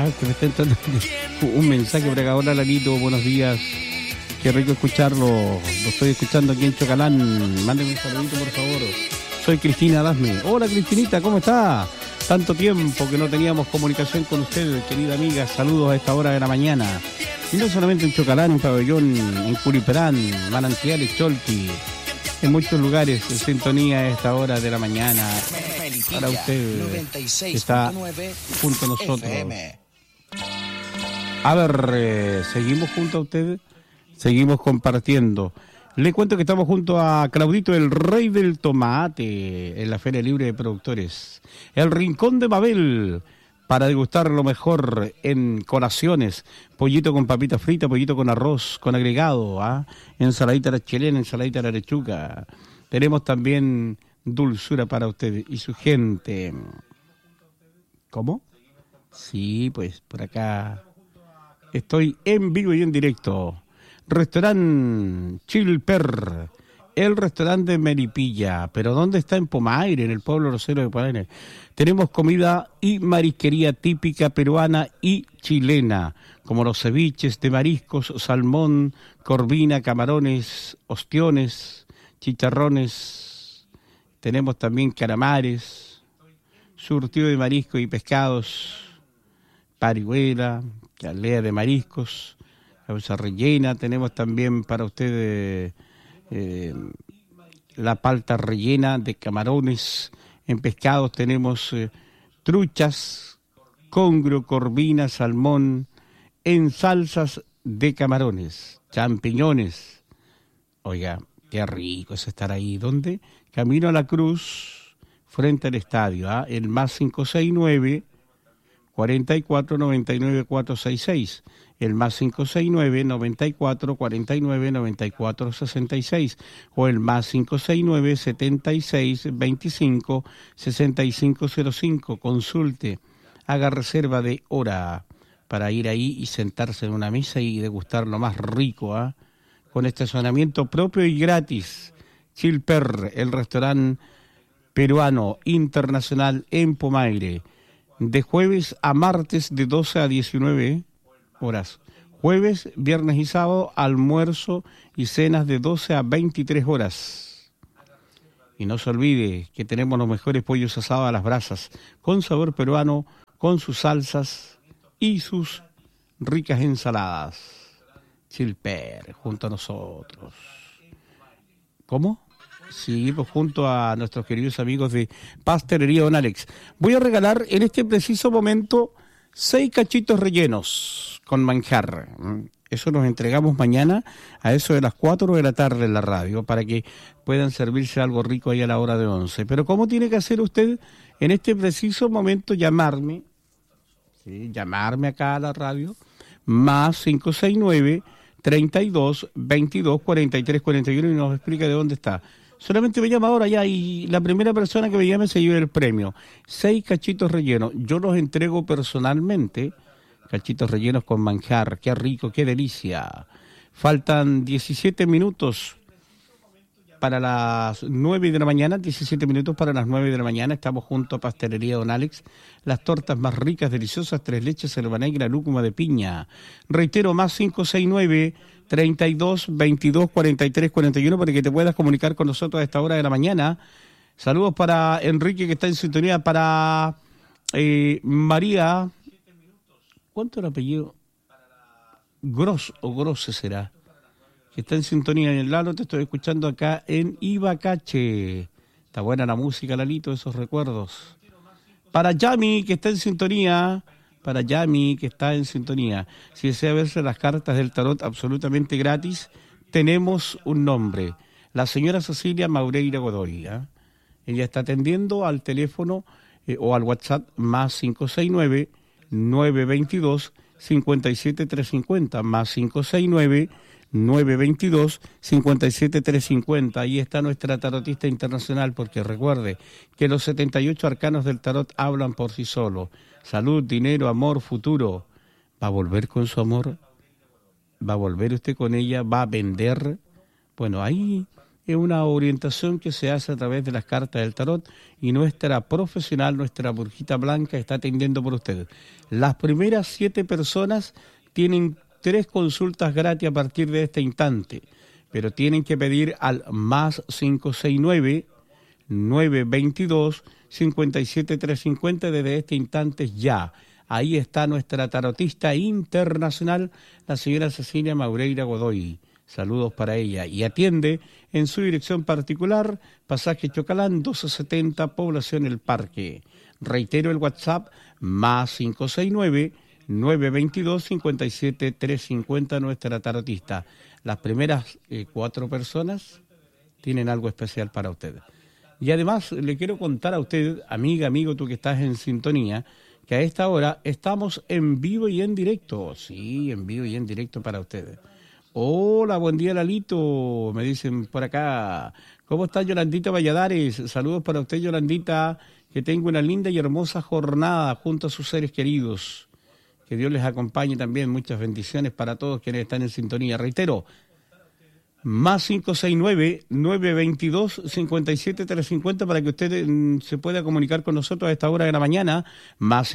que me está entrando un mensaje por acá. Hola, Lalito, buenos días. Qué rico escucharlo. Lo estoy escuchando aquí en Chocalán. Mándeme un saludito, por favor. Soy Cristina Dasme. Hola, Cristinita, ¿cómo está? Tanto tiempo que no teníamos comunicación con usted, querida amiga. Saludos a esta hora de la mañana. Y no solamente en Chocalán, en Pabellón, en Curiperán, Manantiales, Cholti. En muchos lugares en sintonía a esta hora de la mañana. Para usted que está junto a nosotros. A ver, seguimos junto a usted. Seguimos compartiendo. Le cuento que estamos junto a Claudito, el rey del tomate, en la Feria Libre de Productores. El Rincón de Mabel, para degustar lo mejor en colaciones. Pollito con papita frita, pollito con arroz, con agregado, ensaladita a la chilena, ensaladita a la lechuga. Tenemos también dulzura para usted y su gente. ¿Cómo? Sí, pues por acá estoy en vivo y en directo. Restaurante Chilper, el restaurante de Melipilla, pero ¿dónde está? En Pomaire, en el pueblo rosero de Pomaire. Tenemos comida y marisquería típica peruana y chilena, como los ceviches de mariscos, salmón, corvina, camarones, ostiones, chicharrones. Tenemos también calamares, surtido de mariscos y pescados, parihuela, aldea de mariscos, causa rellena. Tenemos también para ustedes la palta rellena de camarones. En pescados tenemos truchas, congrio, corvina, salmón, en salsas de camarones, champiñones. Oiga, qué rico es estar ahí. ¿Dónde? Camino a la Cruz, frente al estadio, el más 569 44 99 466, el más 569 94 49 94 66, o el más 569 76 25 65 05. Consulte, haga reserva de hora para ir ahí y sentarse en una mesa y degustar lo más rico, con estacionamiento propio y gratis. Chilper, el restaurante peruano internacional en Pomaire, de jueves a martes de 12 a 19 horas. Jueves, viernes y sábado, almuerzo y cenas de 12 a 23 horas. Y no se olvide que tenemos los mejores pollos asados a las brasas, con sabor peruano, con sus salsas y sus ricas ensaladas. Chilper, junto a nosotros. ¿Cómo? Sí, pues junto a nuestros queridos amigos de Pastelería Don Alex. Voy a regalar en este preciso momento 6 cachitos rellenos con manjar. Eso nos entregamos mañana a eso de las 4 de la tarde en la radio, para que puedan servirse algo rico ahí a la hora de 11. Pero ¿cómo tiene que hacer usted en este preciso momento? Llamarme, ¿sí? Llamarme acá a la radio, más 569 32 22 43 41, y nos explica de dónde está. Solamente me llama ahora ya, y la primera persona que me llame se lleva el premio. 6 cachitos rellenos. Yo los entrego personalmente. Cachitos rellenos con manjar. Qué rico, qué delicia. Faltan 17 minutos para las 9 de la mañana. 17 minutos para las 9 de la mañana. Estamos junto a Pastelería Don Alex. Las tortas más ricas, deliciosas, 3 leches, selva negra, lúcuma de piña. Reitero, más 569 32 22 43 41, para que te puedas comunicar con nosotros a esta hora de la mañana. Saludos para Enrique, que está en sintonía, para María. ¿Cuánto es el apellido? Gross o Grosse será, que está en sintonía. En el Lalo, te estoy escuchando acá en Ibacache. Está buena la música, Lalito, esos recuerdos. Para Yami, que está en sintonía. Para Yami, que está en sintonía. Si desea verse las cartas del tarot absolutamente gratis, tenemos un nombre: la señora Cecilia Maureira Godoy. Ella está atendiendo al teléfono o al WhatsApp más 569 922 57350, más 569 922 57350. Ahí está nuestra tarotista internacional, porque recuerde que los 78 arcanos del tarot hablan por sí solos. Salud, dinero, amor, futuro. ¿Va a volver con su amor? ¿Va a volver usted con ella? ¿Va a vender? Bueno, ahí es una orientación que se hace a través de las cartas del tarot y nuestra profesional, nuestra Brujita Blanca, está atendiendo por ustedes. Las primeras 7 personas tienen 3 consultas gratis a partir de este instante, pero tienen que pedir al más 569-922-57350 desde este instante ya. Ahí está nuestra tarotista internacional, la señora Cecilia Maureira Godoy. Saludos para ella. Y atiende en su dirección particular, Pasaje Chocalán, 1270, Población El Parque. Reitero el WhatsApp, más 569-922-57350, nuestra tarotista. Las primeras 4 personas tienen algo especial para ustedes. Y además le quiero contar a usted, amiga, amigo, tú que estás en sintonía, que a esta hora estamos en vivo y en directo. Sí, en vivo y en directo para ustedes. Hola, buen día Lalito, me dicen por acá. ¿Cómo está Yolandita Valladares? Saludos para usted, Yolandita, que tenga una linda y hermosa jornada junto a sus seres queridos. Que Dios les acompañe también, muchas bendiciones para todos quienes están en sintonía. Reitero, más 569-922-57350 para que usted se pueda comunicar con nosotros a esta hora de la mañana. Más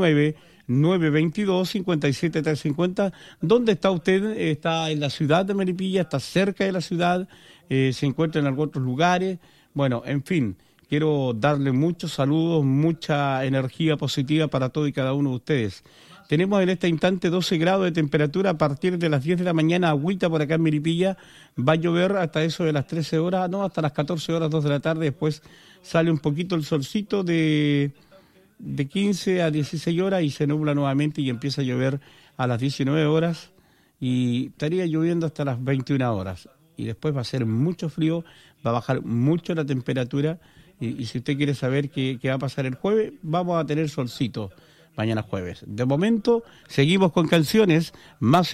569-922-57350. ¿Dónde está usted? ¿Está en la ciudad de Melipilla? ¿Está cerca de la ciudad? ¿Se encuentra en algunos otros lugares? Bueno, en fin, quiero darle muchos saludos, mucha energía positiva para todo y cada uno de ustedes. Tenemos en este instante 12 grados de temperatura a partir de las 10 de la mañana, agüita por acá en Melipilla. Va a llover hasta eso de las 13 horas, no, hasta las 14 horas, 2 de la tarde. Después sale un poquito el solcito de 15 a 16 horas y se nubla nuevamente y empieza a llover a las 19 horas y estaría lloviendo hasta las 21 horas. Y después va a ser mucho frío, va a bajar mucho la temperatura y si usted quiere saber qué va a pasar el jueves, vamos a tener solcito. Mañana jueves. De momento, seguimos con canciones. Más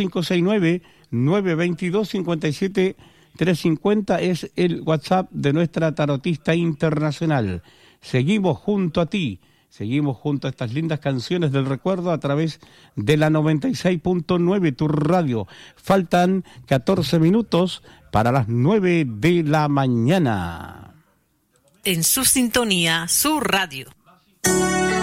569-922-57350 es el WhatsApp de nuestra tarotista internacional. Seguimos junto a ti. Seguimos junto a estas lindas canciones del recuerdo a través de la 96.9, tu radio. Faltan 14 minutos para las 9 de la mañana. En su sintonía, su radio.